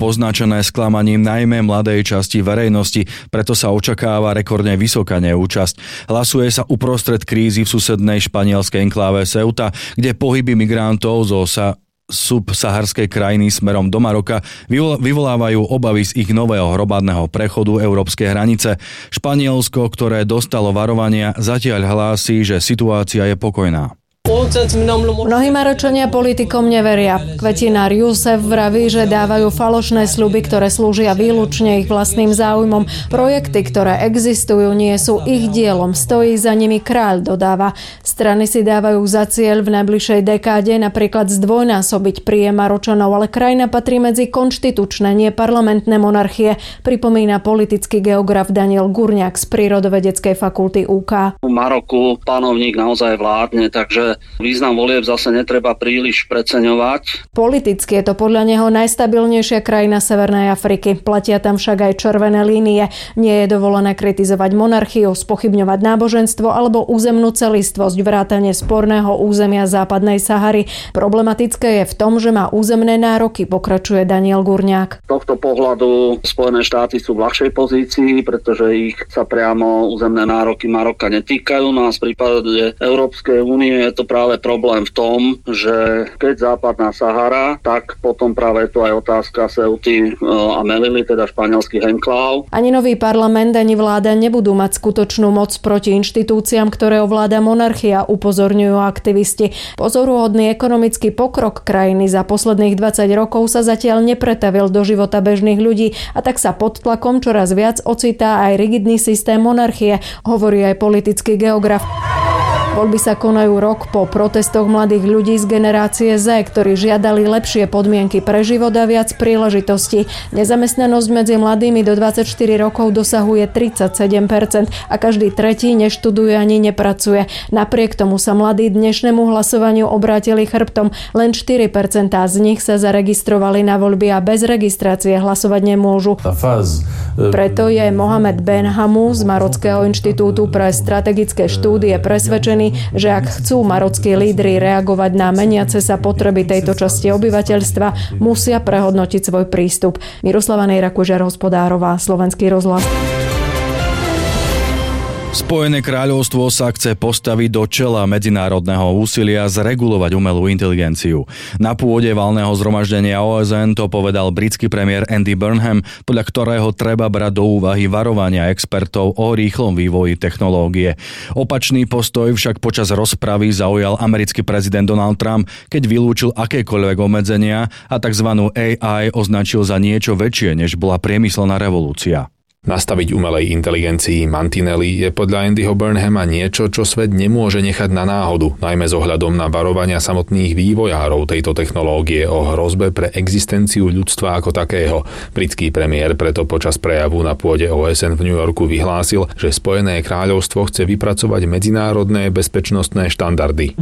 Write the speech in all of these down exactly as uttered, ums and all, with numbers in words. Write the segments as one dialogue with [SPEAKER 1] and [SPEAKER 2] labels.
[SPEAKER 1] poznačené sklamaním najmä mladej časti verejnosti, preto sa očakáva rekordne vysoká neúčasť. Hlasuje sa uprostred krízy v susednej španielskej enkláve Ceuta, kde pohyby migrantov zo sa subsaharskej krajiny smerom do Maroka vyvolávajú obavy z ich nového hromadného prechodu európskej hranice. Španielsko, ktoré dostalo varovania, zatiaľ hlási, že situácia je pokojná.
[SPEAKER 2] Mnohí Maročania politikom neveria. Kvetinár Youssef vraví, že dávajú falošné sľuby, ktoré slúžia výlučne ich vlastným záujmom. Projekty, ktoré existujú, nie sú ich dielom. Stojí za nimi kráľ, dodáva. Strany si dávajú za cieľ v najbližšej dekáde napríklad zdvojnásobiť príjem Maročanov, ale krajina patrí medzi konštitučné, nie parlamentné monarchie, pripomína politický geograf Daniel Gurňák z Prírodovedeckej fakulty ú ká.
[SPEAKER 3] V Maroku panovník naozaj vládne, takže význam volieb zase netreba príliš preceňovať.
[SPEAKER 2] Politicky je to podľa neho najstabilnejšia krajina Severnej Afriky. Platia tam však aj červené línie. Nie je dovolené kritizovať monarchiu, spochybňovať náboženstvo alebo územnú celistvosť, vrátane sporného územia západnej Sahary. Problematické je v tom, že má územné nároky, pokračuje Daniel Gurňák.
[SPEAKER 3] Z tohto pohľadu Spojené štáty sú v ľahšej pozícii, pretože ich sa priamo územné nároky Maroka netýkajú. No a v prípade Európskej únie je to práve problém v tom, že keď západná Sahara, tak potom práve je tu aj otázka Ceuty a Melily, teda španielských enkláv.
[SPEAKER 2] Ani nový parlament, ani vláda nebudú mať skutočnú moc proti inštitúciám, ktoré ovláda monarchia, upozorňujú aktivisti. Pozoruhodný ekonomický pokrok krajiny za posledných dvadsať rokov sa zatiaľ nepretavil do života bežných ľudí a tak sa pod tlakom čoraz viac ocitá aj rigidný systém monarchie, hovorí aj politický geograf. Voľby sa konajú rok po protestoch mladých ľudí z generácie Z, ktorí žiadali lepšie podmienky pre život a viac príležitostí. Nezamestnanosť medzi mladými do dvadsaťštyri rokov dosahuje tridsaťsedem percent a každý tretí neštuduje ani nepracuje. Napriek tomu sa mladí dnešnému hlasovaniu obrátili chrbtom. Len štyri percentá z nich sa zaregistrovali na voľby a bez registrácie hlasovať nemôžu. Preto je Mohamed Ben Hamou z Marockého inštitútu pre strategické štúdie presvedčený, že ak chcú marockí lídri reagovať na meniace sa potreby tejto časti obyvateľstva, musia prehodnotiť svoj prístup. Miroslava Nejrakužiar-Hospodárová, Slovenský rozhlas.
[SPEAKER 1] Spojené kráľovstvo sa chce postaviť do čela medzinárodného úsilia zregulovať umelú inteligenciu. Na pôde valného zhromaždenia ó es en to povedal britský premiér Andy Burnham, podľa ktorého treba brať do úvahy varovania expertov o rýchlom vývoji technológie. Opačný postoj však počas rozpravy zaujal americký prezident Donald Trump, keď vylúčil akékoľvek obmedzenia a tzv. á í označil za niečo väčšie, než bola priemyselná revolúcia.
[SPEAKER 4] Nastaviť umelej inteligencii mantinely je podľa Andyho Burnhama niečo, čo svet nemôže nechať na náhodu, najmä s ohľadom na varovania samotných vývojárov tejto technológie o hrozbe pre existenciu ľudstva ako takého. Britský premiér preto počas prejavu na pôde ó es en v New Yorku vyhlásil, že Spojené kráľovstvo chce vypracovať medzinárodné bezpečnostné štandardy.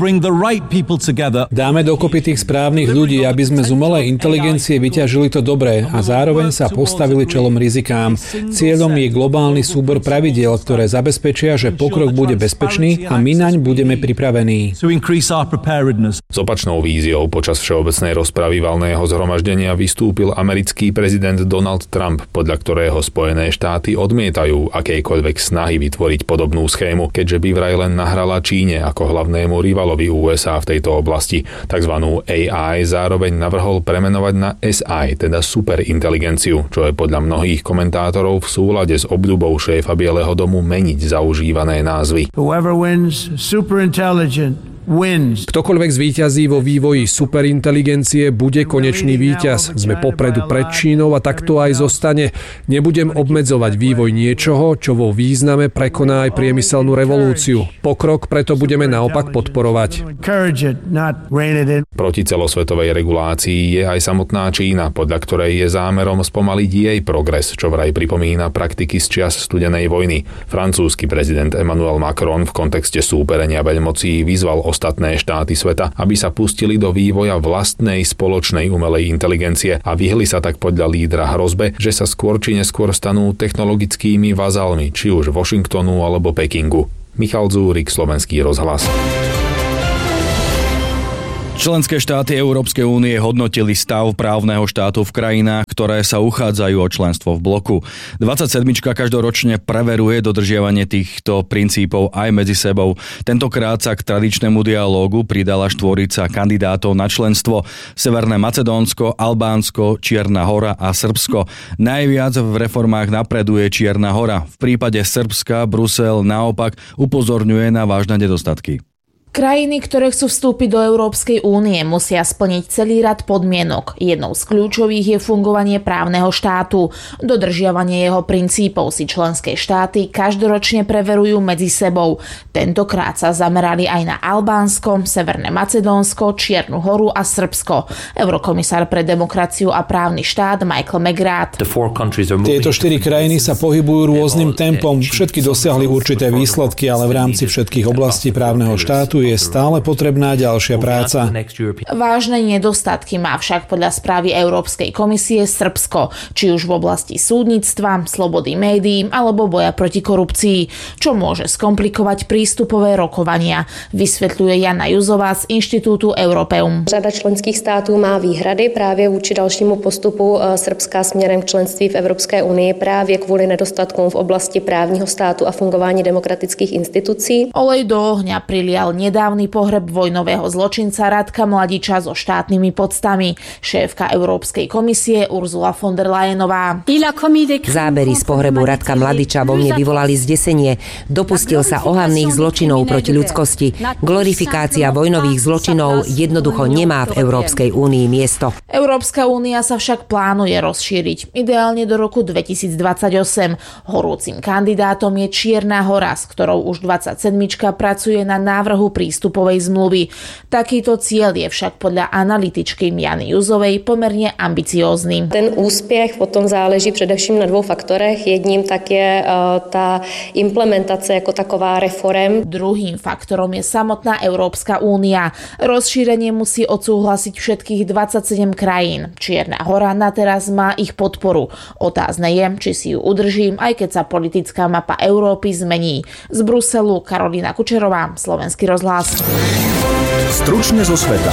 [SPEAKER 5] Dáme dokopy tých správnych ľudí, aby sme z umelej inteligencie vyťažili to dobré a zároveň sa postavili čelom rizikám. Cieľom je globálny súbor pravidiel, ktoré zabezpečia, že pokrok bude bezpečný a my naň budeme pripravení.
[SPEAKER 4] S opačnou víziou počas všeobecnej rozpravy valného zhromaždenia vystúpil americký prezident Donald Trump, podľa ktorého Spojené štáty odmietajú akékoľvek snahy vytvoriť podobnú schému, keďže by vraj len nahrala Číne ako hlavnému rivalovi ú es á v tejto oblasti. Takzvanú á í zároveň navrhol premenovať na es í, teda superinteligenciu, čo je podľa mnohých komentátorov v súlade s obľubou šéfa Bieleho domu meniť zaužívané názvy.
[SPEAKER 5] Whoever wins, super intelligent. Ktokoľvek zvíťazí vo vývoji superinteligencie, bude konečný víťaz. Sme popredu pred Čínou a tak to aj zostane. Nebudem obmedzovať vývoj niečoho, čo vo význame prekoná aj priemyselnú revolúciu. Pokrok preto budeme naopak podporovať.
[SPEAKER 4] Proti celosvetovej regulácii je aj samotná Čína, podľa ktorej je zámerom spomaliť jej progres, čo vraj pripomína praktiky z čias studenej vojny. Francúzsky prezident Emmanuel Macron v kontexte súperenia veľmocí vyzval ostatné štáty sveta, aby sa pustili do vývoja vlastnej spoločnej umelej inteligencie a vyhli sa tak podľa lídra hrozbe, že sa skôr či neskôr stanú technologickými vazalmi, či už Washingtonu alebo Pekingu. Michal Dzúrik, Slovenský rozhlas.
[SPEAKER 1] Členské štáty Európskej únie hodnotili stav právneho štátu v krajinách, ktoré sa uchádzajú o členstvo v bloku. dvadsaťsedem každoročne preveruje dodržiavanie týchto princípov aj medzi sebou. Tentokrát sa k tradičnému dialógu pridala štvorica kandidátov na členstvo: Severné Macedónsko, Albánsko, Čierna Hora a Srbsko. Najviac v reformách napreduje Čierna Hora. V prípade Srbska Brusel naopak upozorňuje na vážne nedostatky.
[SPEAKER 6] Krajiny, ktoré chcú vstúpiť do Európskej únie, musia splniť celý rad podmienok. Jednou z kľúčových je fungovanie právneho štátu. Dodržiavanie jeho princípov si členské štáty každoročne preverujú medzi sebou. Tentokrát sa zamerali aj na Albánsko, Severné Macedónsko, Čiernu Horu a Srbsko. Eurokomisár pre demokraciu a právny štát Michael McGrath.
[SPEAKER 7] Tieto štyri krajiny sa pohybujú rôznym tempom. Všetky dosiahli určité výsledky, ale v rámci všetkých oblastí právneho štátu je stále potrebná ďalšia práca.
[SPEAKER 6] Vážne nedostatky má však podľa správy Európskej komisie Srbsko, či už v oblasti súdnictva, slobody médií alebo boja proti korupcii, čo môže skomplikovať prístupové rokovania, vysvetľuje Jana Juzová z Inštitútu Europeum.
[SPEAKER 8] Řada členských států má výhrady právě vůči dalšímu postupu Srbska směrem k členství v Evropské unii právě kvůli nedostatkům v oblasti právního státu a fungování demokratických institucí.
[SPEAKER 6] Olej do ohňa prilial nedávny pohreb vojnového zločinca Radka Mladiča so štátnymi poctami. Šéfka Európskej komisie Ursula von der Leyenová.
[SPEAKER 9] Zábery z pohrebu Radka Mladiča vo mne vyvolali zdesenie. Dopustil sa ohavných zločinov proti ľudskosti. Glorifikácia vojnových zločinov jednoducho nemá v Európskej únii miesto.
[SPEAKER 6] Európska únia sa však plánuje rozšíriť, ideálne do roku dvetisícdvadsaťosem. Horúcim kandidátom je Čierna Hora, s ktorou už dvadsaťsedem pracuje na návrhu prístupovej zmluvy. Takýto cieľ je však podľa analytičky Jany Juzovej pomerne ambiciózny.
[SPEAKER 8] Ten úspěch potom záleží především na dvou faktorech. Jedním tak je uh, ta implementace jako taková reform.
[SPEAKER 6] Druhým faktorom je samotná Európska únia. Rozšírenie musí odsúhlasiť všetkých dvadsaťsedem krajín. Čierna Hora na teraz má ich podporu. Otázne je, či si ju udrží, aj keď sa politická mapa Európy zmení. Z Bruselu Karolína Kučerová, Slovenský rozhlas.
[SPEAKER 10] Stručne zo sveta.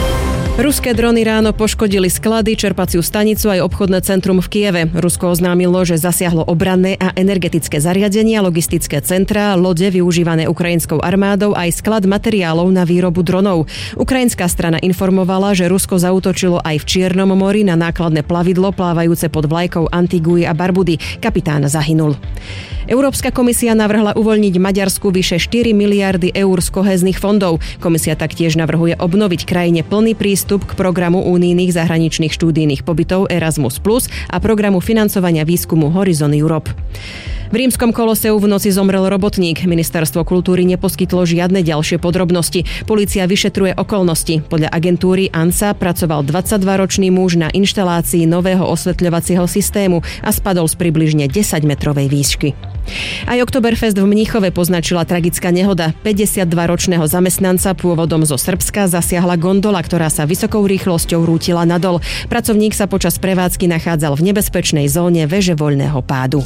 [SPEAKER 11] Ruské drony ráno poškodili sklady, čerpaciu stanicu aj obchodné centrum v Kieve. Rusko oznámilo, že zasiahlo obranné a energetické zariadenia, logistické centrá, lode využívané ukrajinskou armádou aj sklad materiálov na výrobu dronov. Ukrajinská strana informovala, že Rusko zaútočilo aj v Čiernom mori na nákladné plavidlo plávajúce pod vlajkou Antiguy a Barbudy. Kapitán zahynul. Európska komisia navrhla uvoľniť Maďarsku vyše štyri miliardy eur z kohéznych fondov. Komisia taktiež navrhuje obnoviť krajine plný prístup k programu unijných zahraničných štúdijných pobytov Erasmus plus a programu financovania výskumu Horizon Europe. V rímskom Koloseu v noci zomrel robotník. Ministerstvo kultúry neposkytlo žiadne ďalšie podrobnosti. Polícia vyšetruje okolnosti. Podľa agentúry ANSA pracoval dvadsaťdvaročný muž na inštalácii nového osvetľovacieho systému a spadol z približne desaťmetrovej výšky. Aj Oktoberfest v Mníchove poznačila tragická nehoda. päťdesiatdvaročného zamestnanca pôvodom zo Srbska zasiahla gondola, ktorá sa vysokou rýchlosťou rútila nadol. Pracovník sa počas prevádzky nachádzal v nebezpečnej zóne veže voľného pádu.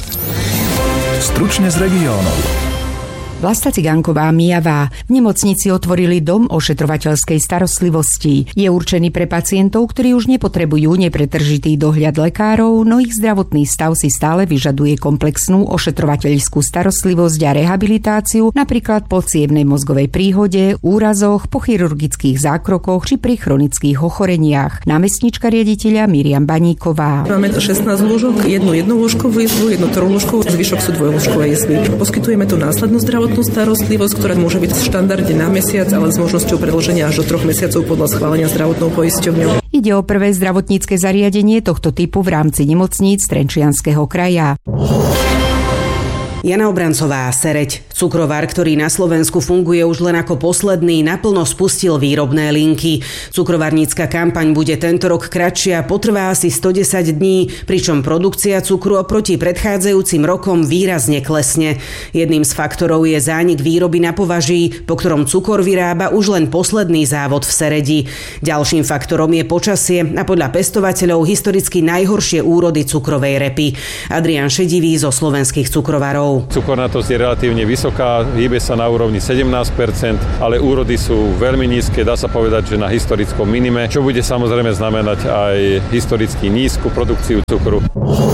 [SPEAKER 10] Stručne z regiónov.
[SPEAKER 12] Vlasta Cigánková Mijavá. V nemocnici otvorili dom ošetrovateľskej starostlivosti. Je určený pre pacientov, ktorí už nepotrebujú nepretržitý dohľad lekárov, no ich zdravotný stav si stále vyžaduje komplexnú ošetrovateľskú starostlivosť a rehabilitáciu, napríklad po cievnej mozgovej príhode, úrazoch, po chirurgických zákrokoch či pri chronických ochoreniach. Námestníčka riaditeľa Miriam Baníková.
[SPEAKER 13] Máme šestnásť lôžok, jednu jednolôžkovú izbu, jednu trojlôžkovú, zvyšok sú dvojlôžkové izby. Poskytujeme tu následnú zdravotnú starostlivosť, ktorá môže byť v štandarde na mesiac, ale s možnosťou predĺženia až do troch mesiacov podľa schválenia zdravotnou poisťovňou.
[SPEAKER 12] Ide o prvé zdravotnícke zariadenie tohto typu v rámci nemocníc Trenčianskeho kraja.
[SPEAKER 14] Jana Obrancová, Sereď. Cukrovar, ktorý na Slovensku funguje už len ako posledný, naplno spustil výrobné linky. Cukrovarnícka kampaň bude tento rok kratšia, potrvá asi stodesať dní, pričom produkcia cukru oproti predchádzajúcim rokom výrazne klesne. Jedným z faktorov je zánik výroby na považí, po ktorom cukor vyrába už len posledný závod v Seredi. Ďalším faktorom je počasie a podľa pestovateľov historicky najhoršie úrody cukrovej repy. Adrián Šedivý zo Slovenských cukrovarov.
[SPEAKER 15] Cukornatosť je relatívne vysoká. vysoká, hýbe sa na úrovni sedemnásť percent, ale úrody sú veľmi nízke, dá sa povedať, že na historickom minime, čo bude samozrejme znamenať aj historicky nízku produkciu cukru.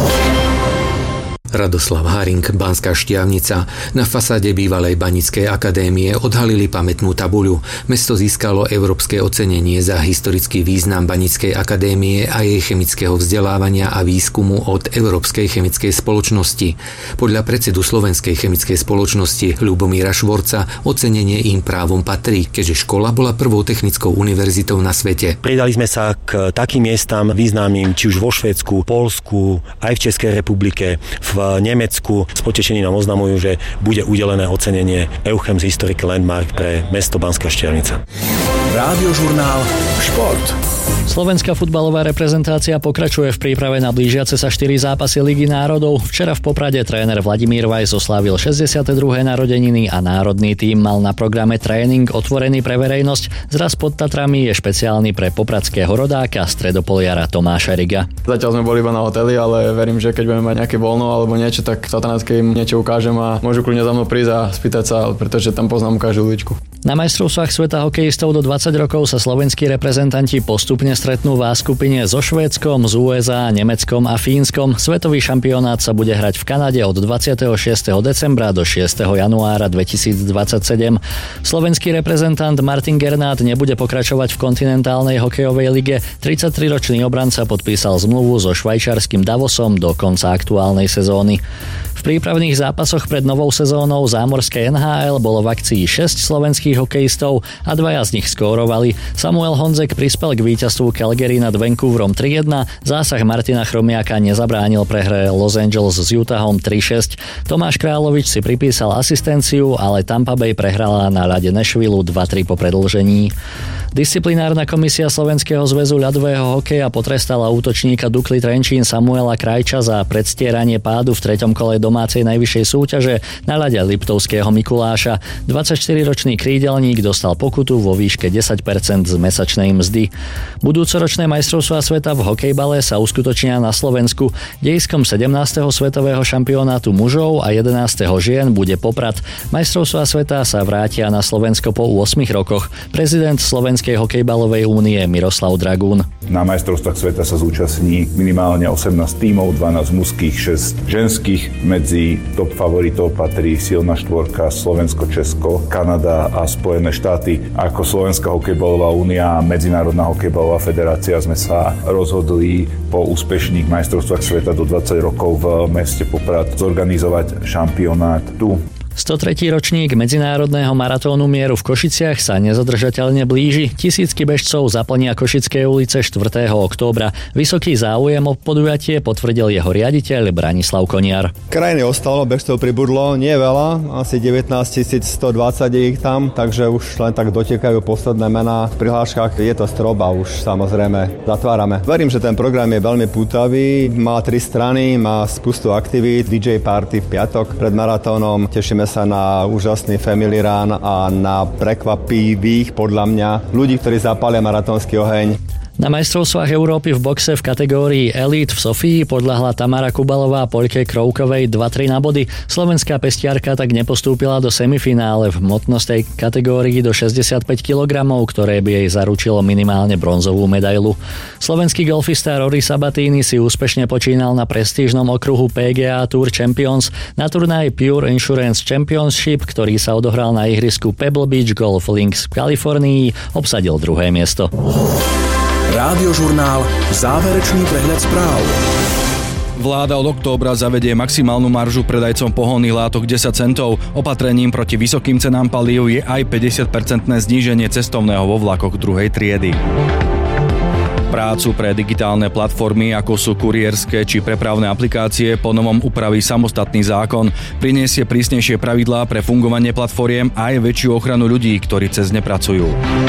[SPEAKER 16] Radoslav Haring, Banská Štiavnica. Na fasáde bývalej Banickej akadémie odhalili pamätnú tabuľu. Mesto získalo európske ocenenie za historický význam Banickej akadémie a jej chemického vzdelávania a výskumu od Európskej chemickej spoločnosti. Podľa predsedu Slovenskej chemickej spoločnosti Ľubomíra Švorca ocenenie im právom patrí, keďže škola bola prvou technickou univerzitou na svete.
[SPEAKER 17] Pridali sme sa k takým miestam významným, či už vo Švédsku, Poľsku, aj v Českej republike, v v Nemecku. S potešením nám oznamujú, že bude udelené ocenenie Euchems Historic Landmark pre mesto Banská Štiavnica.
[SPEAKER 10] Rádiožurnál Šport.
[SPEAKER 18] Slovenská futbalová reprezentácia pokračuje v príprave na blížiace sa štyri zápasy Ligy národov. Včera v Poprade tréner Vladimír Vajs oslávil šesťdesiate druhé narodeniny a národný tím mal na programe tréning otvorený pre verejnosť. Zraz pod Tatrami je špeciálny pre popradského rodáka stredopoliara Tomáša Riga.
[SPEAKER 19] Zatiaľ sme boli iba na hoteli, ale verím, že keď budeme mať nejaké voľno alebo niečo, tak v Tatranskej im niečo ukážem a môžu kľudne za mnou prísť a spýtať sa, pretože tam poznám každú uličku.
[SPEAKER 18] Na majstrovstvách sveta hokejistov do dvadsať rokov sa slovenskí reprezentanti postupne stretnú v A skupine so Švédskom, z ú es á, Nemeckom a Fínskom. Svetový šampionát sa bude hrať v Kanade od dvadsiateho šiesteho decembra do šiesteho januára dvetisícdvadsaťsedem. Slovenský reprezentant Martin Gernát nebude pokračovať v kontinentálnej hokejovej lige. tridsaťtriročný obranca podpísal zmluvu so švajčiarskym Davosom do konca aktuálnej sezóny. V prípravných zápasoch pred novou sezónou zámorskej en há el bolo v akcii šesť slovenských hokejistov a dvaja z nich skórovali. Samuel Honzek prispel k víťazstvu Calgary nad Vancouverom tri jedna, zásah Martina Chromiaka nezabránil prehre Los Angeles s Utahom tri šesť. Tomáš Královič si pripísal asistenciu, ale Tampa Bay prehrala na ľade Nashville dva tri po predĺžení. Disciplinárna komisia Slovenského zväzu ľadového hokeja potrestala útočníka Dukly Trenčín Samuela Krajča za predstieranie pádu v treťom kole domácej najvyššej súťaže na ľade Liptovského Mikuláša. dvadsaťštyriročný krídelník dostal pokutu vo výške desať percent z mesačnej mzdy. Budúcoročné majstrovstvá sveta v hokejbale sa uskutočnia na Slovensku. Dejiskom sedemnásteho svetového šampionátu mužov a jedenásteho žien bude Poprad. Majstrovstvá sveta sa vrátia na Slovensko po ôsmich rokoch. Prezident Slovenskej hokejbalovej únie Miroslav Dragún.
[SPEAKER 20] Na majstrovstvách sveta sa zúčastní minimálne osemnásť tímov, dvanásť mužských, šesť ženských. Medzi top favoritov patrí silná štvorka Slovensko, Česko, Kanada a Spojené štáty. Ako Slovenská hokejbalová únia a Medzinárodná hokejbalová federácia sme sa rozhodli po úspešných majstrovstvách sveta do dvadsať rokov v meste Poprad zorganizovať šampionát tu.
[SPEAKER 18] stotretí ročník Medzinárodného maratónu mieru v Košiciach sa nezadržateľne blíži. Tisícky bežcov zaplnia Košické ulice štvrtého októbra. Vysoký záujem o podujatie potvrdil jeho riaditeľ Branislav Koniar.
[SPEAKER 21] Krajiny ostalo, bežcov pribudlo, nie veľa, asi devätnásťtisícstodvadsať ich tam, takže už len tak dotekajú posledné mená. V prihláškach je to strop a už samozrejme zatvárame. Verím, že ten program je veľmi pútavý, má tri strany, má spustu aktivít, dý džej party v piatok pred maratónom, tešíme sa na úžasný family run a na prekvapivých, podľa mňa, ľudí, ktorí zapália maratónsky oheň.
[SPEAKER 18] Na majstrovstvách Európy v boxe v kategórii Elite v Sofii podľahla Tamara Kubalová Poľke Kroukovej dva tri na body. Slovenská pestiarka tak nepostúpila do semifinále v hmotnostnej kategórii do šesťdesiatpäť kilogramov, ktoré by jej zaručilo minimálne bronzovú medailu. Slovenský golfista Rory Sabatini si úspešne počínal na prestížnom okruhu pé gé á Tour Champions na turnaj Pure Insurance Championship, ktorý sa odohral na ihrisku Pebble Beach Golf Links v Kalifornii, obsadil druhé miesto.
[SPEAKER 10] Rádiožurnál Záverečný prehľad správ.
[SPEAKER 1] Vláda od októbra zavedie maximálnu maržu predajcom pohonných látok desať centov. Opatrením proti vysokým cenám palív je aj päťdesiatpercentné zníženie cestovného vo vlakoch druhej triedy. Prácu pre digitálne platformy, ako sú kurierské či prepravné aplikácie, po novom upraví samostatný zákon. Priniesie prísnejšie pravidlá pre fungovanie platformiem a aj väčšiu ochranu ľudí, ktorí cez ne pracujú.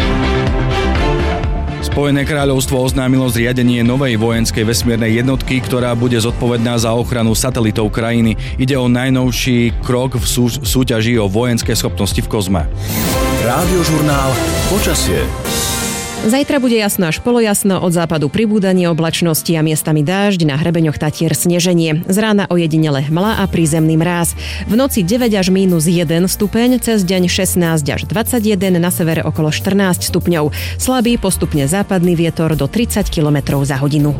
[SPEAKER 1] Spojené kráľovstvo oznámilo zriadenie novej vojenskej vesmiernej jednotky, ktorá bude zodpovedná za ochranu satelitov krajiny. Ide o najnovší krok v sú- súťaži o vojenské schopnosti v kozme.
[SPEAKER 10] Rádiožurnál Počasie.
[SPEAKER 11] Zajtra bude jasno až polojasno, od západu pribúdanie oblačnosti a miestami dážď, na hrebeňoch Tatier sneženie. Z rána ojedinele hmla a prízemný mráz. V noci deväť až mínus jeden stupeň, cez deň šestnásť až dvadsaťjeden, na severe okolo štrnásť stupňov. Slabý postupne západný vietor do tridsať kilometrov za hodinu.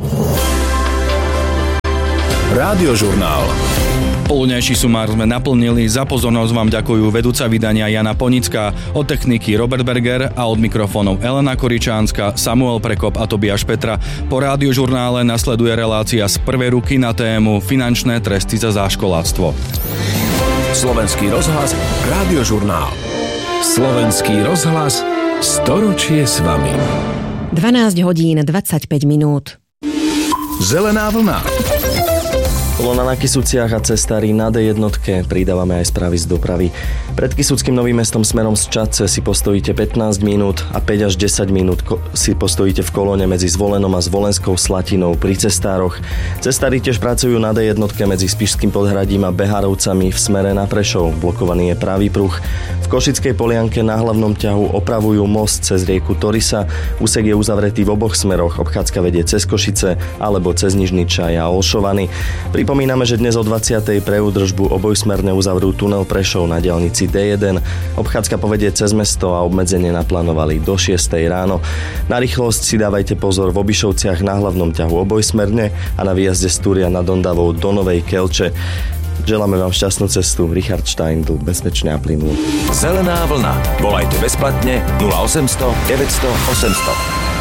[SPEAKER 10] Rádiožurnál.
[SPEAKER 1] Poludnejší sumár sme naplnili. Za pozornosť vám ďakujú vedúca vydania Jana Ponická, od techniky Robert Berger a od mikrofónov Elena Koričánska, Samuel Prekop a Tobiáš Petra. Po Rádiožurnále nasleduje relácia z prvej ruky na tému finančné tresty za záškoláctvo.
[SPEAKER 10] Slovenský rozhlas, Rádiožurnál. Slovenský rozhlas, storočie s vami.
[SPEAKER 11] dvanásť hodín dvadsaťpäť minút.
[SPEAKER 10] Zelená vlna.
[SPEAKER 3] Kolona na Kysuciach a cestári na dé jednotke, pridávame aj správy z dopravy. Pred Kysuckým Novým Mestom smerom z Čadce si postojíte pätnásť minút a päť až desať minút si postojíte v kolóne medzi Zvolenom a Zvolenskou Slatinou pri cestároch. Cestári tiež pracujú na dé jednotke medzi Spišským Podhradím a Beharovcami v smere na Prešov. Blokovaný je pravý pruh. V Košickej Polianke na hlavnom ťahu opravujú most cez rieku Torisa. Úsek je uzavretý v oboch smeroch. Obchádzka vedie cez Košice alebo cez Nižný Čaj a Olšovany. Pripomíname, že dnes o dvadsiatej pre údržbu obojsmerne uzavrú tunel Prešov na diaľnici dé jeden. Obchádzka povedie cez mesto a obmedzenie naplánovali do šiestej ráno. Na rýchlosť si dávajte pozor v Obišovciach na hlavnom ťahu obojsmerne a na výjazde z Túria nad Ondavou do Novej Kelče. Želáme vám šťastnú cestu. Richard Steindl, bezpečne a plynulo.
[SPEAKER 10] Zelená vlna. Volajte bezplatne nula osemsto deväťsto osemsto.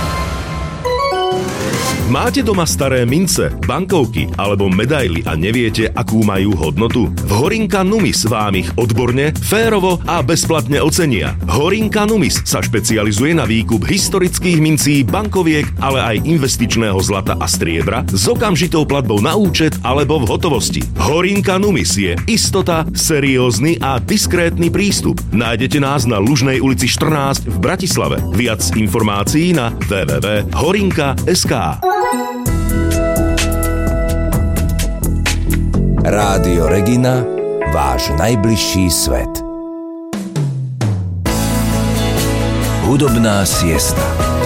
[SPEAKER 22] Máte doma staré mince, bankovky alebo medaily a neviete, akú majú hodnotu? V Horinka Numis vám ich odborne, férovo a bezplatne ocenia. Horinka Numis sa špecializuje na výkup historických mincí, bankoviek, ale aj investičného zlata a striebra s okamžitou platbou na účet alebo v hotovosti. Horinka Numis je istota, seriózny a diskrétny prístup. Nájdete nás na Lužnej ulici štrnásť v Bratislave. Viac informácií na w w w bodka horinka bodka es ká.
[SPEAKER 10] Rádio Regina, váš najbližší svet. Hudobná siesta.